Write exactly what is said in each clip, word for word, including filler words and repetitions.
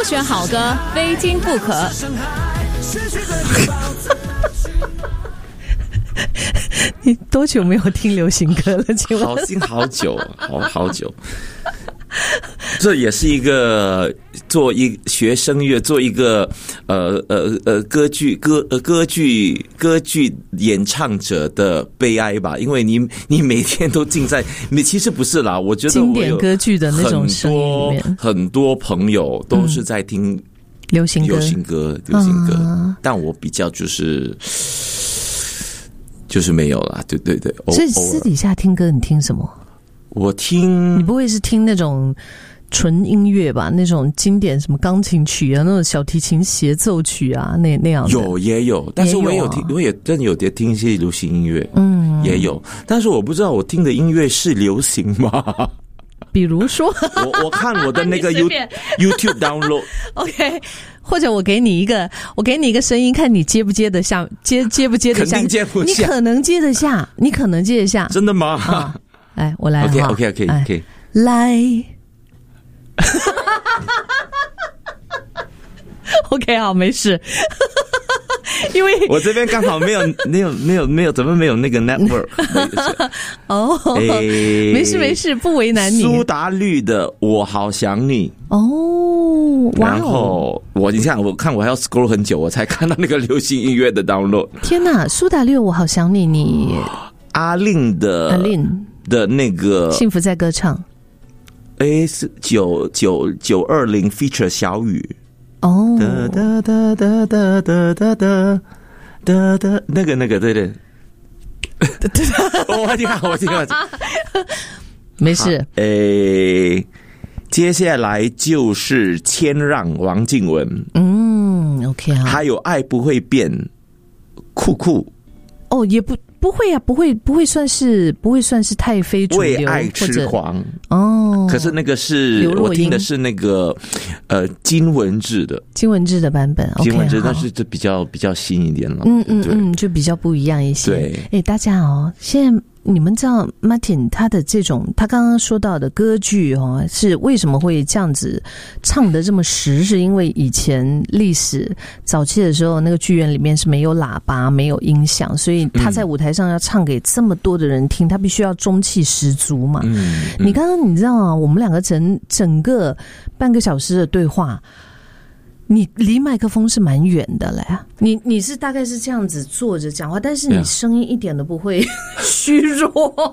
选好歌，非听不可。 你多久没有听流行歌了？请问？ 好听好久，好好久。这也是一个做一学声乐，做一个呃呃呃歌剧歌呃歌剧歌剧演唱者的悲哀吧，因为你你每天都浸在，你其实不是啦，我觉得经典歌剧的那种声音里面， 很多朋友都是在听、嗯、 流行歌， 流行歌，流行歌，啊、但我比较就是就是没有啦，对对对。 所以私底下听歌，你听什么？ 我听， 你不会是听那种纯音乐吧？那种经典什么钢琴曲啊，那种小提琴协奏曲啊，那那样的有也有，但是我也有听，我也真的有在听一些流行音乐， 嗯， 也有，但是我不知道我听的音乐是流行吗？ 比如说， 我我看我的那个 YouTube download，OK， 或者我给你一个，我给你一个声音，看你接不接得下，接接不接得下？ 肯定接不下， 你可能接得下，你可能接得下， 真的吗？ 啊来，我来。 OK OK OK OK， 来。OK， 好，没事。因为我这边刚好没有没有没有没有怎么没有那个 network 哦、欸，没事没事，不为难你。 苏打绿的我好想你哦， 然后我你看我看我还要 scroll 很久我才看到那个流行音乐的 download。 天哪，苏打绿我好想你，你阿令的阿令的那个幸福在歌唱， 哎是九九九二零 feature 小雨。 哦， 哒哒哒哒哒哒哒哒哒，那个那个，对对，我听好，我听好， 没事。 诶，接下来就是谦让，王靖雯。 嗯 ，OK 啊， 还有爱不会变，酷酷。 哦，也不不会啊，不会不会算是不会算是太非主流， 为爱痴狂哦。 可是那个是我听的是那个呃金文志的金文志的版本， 金文志， okay， 但是这比较比较新一点了， 嗯嗯嗯，就比较不一样一些。 对， 哎、欸，大家哦，现在你们知道 Martin 他的这种他刚刚说到的歌剧哦，是为什么会这样子唱得这么实？是因为以前历史早期的时候，那个剧院里面是没有喇叭、没有音响，所以他在舞台上要唱给这么多的人听，他必须要中气十足嘛。 嗯嗯、 你刚刚你知道啊，我们两个整整个半个小时的对话。你离麦克风是蛮远的了呀，你你是大概是这样子坐着讲话，但是你声音一点都不会虚弱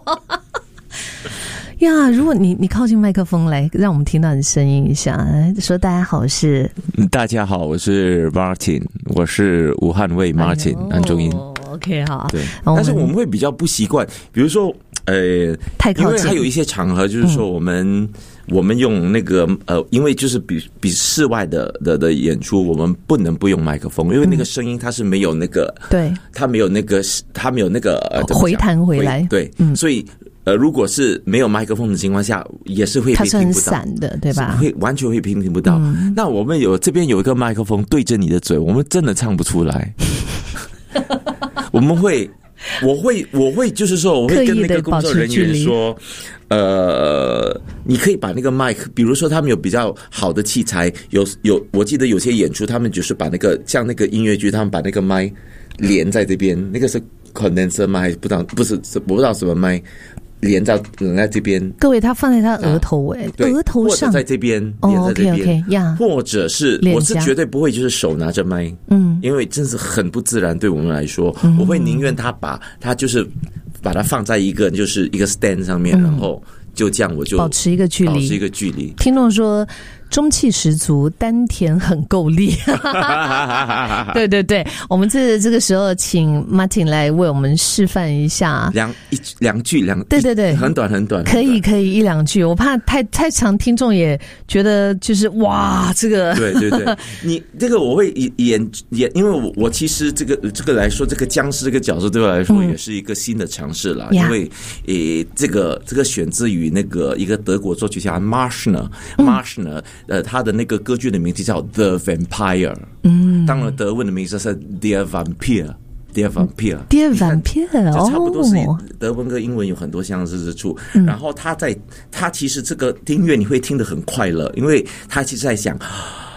呀。如果你你靠近麦克风来，让我们听到你声音一下，说大家好，我是大家好，我是 Martin， 我是吴汉卫 Martin， 安中英。 OK 好， 对，但是我们会比较不习惯，比如说呃， 太靠近， 因为还有一些场合，就是说我们。嗯我们用那个呃，因为就是比比室外的的的演出，我们不能不用麦克风，因为那个声音它是没有那个， 对， 它没有那个，它没有那个、呃、 回弹回来， 对，嗯，所以呃，如果是没有麦克风的情况下，也是会被听不到，它是很散的，对吧？ 会完全会听听不到。嗯、那我们有这边有一个麦克风对着你的嘴，我们真的唱不出来，我们会。我会，我会，就是说，我会跟那个工作人员说，呃，你可以把那个麦克，比如说他们有比较好的器材，有有，我记得有些演出，他们就是把那个像那个音乐剧，他们把那个麦连在这边，那个是 condenser 麦，不知道不是我不知道什么麦。连在连在这边， 各位，他放在他额头哎、欸，额头上， 或者在这边， 哦、 连在这边 ，OK OK 呀， 或者是我是绝对不会就是手拿着麦， 嗯， 因为真是很不自然，对我们来说，嗯、我会宁愿他把他就是把它放在一个就是一个 stand 上面，嗯、然后就这样我就保持一个距离， 保持一个距离。 听众说。中气十足，丹田很够力。对对对，我们这这个时候请 Martin 来为我们示范一下两一两句两对对对， 很短很短， 可以可以一两句，我怕太太长，听众也觉得就是哇，这个对对对，你这个我会演演，因为我我其实这个这个来说，这个僵尸这个角色对我来说也是一个新的尝试啦，嗯、因为诶这个这个选自于那个一个德国作曲家 Marschner Marschner。呃，他的那个歌剧的名字叫 The Vampire， 嗯，当然德文的名字是 Der Vampire，Der Vampire，Der Vampire， 就差不多是德文跟英文有很多相似之处。嗯、然后他在他其实这个音乐你会听得很快乐，因为他其实在想，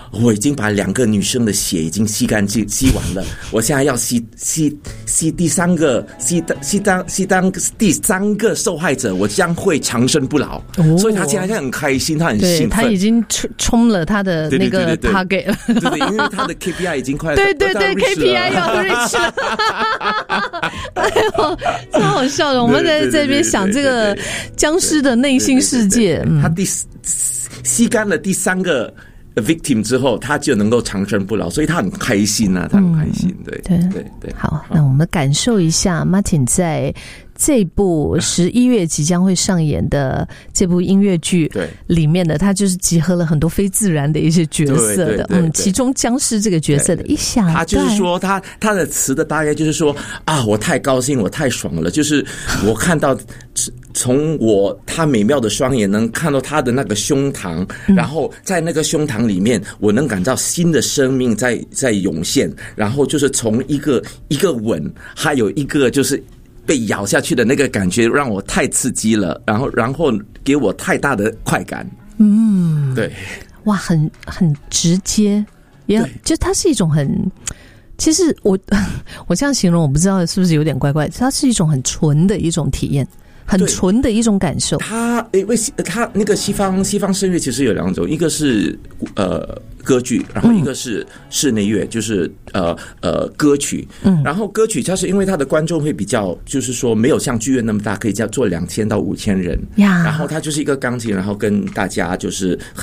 我已经把两个女生的血已经吸干净吸完了，我现在要吸吸吸第三个吸吸当吸当第三个受害者，我将会长生不老。哦、所以他现在很开心，他很兴奋， 他已经冲了他的那个 target 了， 对对对，因为他的 K P I 已经快对对对 ，K P I 要 reach 了，哎呦，超好笑的。我们在这边想这个僵尸的内心世界， 他第吸干了第三个 victim 之后，他就能够长生不老，所以他很开心啊，他很开心，嗯、对对对对。 好，那我们感受一下 Martin 在这部十一月即将会上演的这部音乐剧里面的，它就是集合了很多非自然的一些角色的，嗯，其中僵尸这个角色的一小段， 他就是说，他他的词的大概就是说啊，我太高兴，我太爽了，就是我看到。从我他美妙的双眼能看到他的那个胸膛，嗯、然后在那个胸膛里面，我能感到新的生命在在涌现，然后就是从一个一个吻，还有一个就是被咬下去的那个感觉，让我太刺激了，然后然后给我太大的快感。嗯，对， 哇，很很直接，也就它是一种很。其实我我这样形容，我不知道是不是有点怪怪，它是一种很纯的一种体验。很纯的一种感受。 他因为他那个西方西方声乐其实有两种，一个是呃歌剧，然后一个是室内乐，就是呃呃歌曲。嗯，然后歌曲它是因为它的观众会比较，就是说没有像剧院那么大，可以叫做两千到五千人。呀，然后它就是一个钢琴，然后跟大家就是。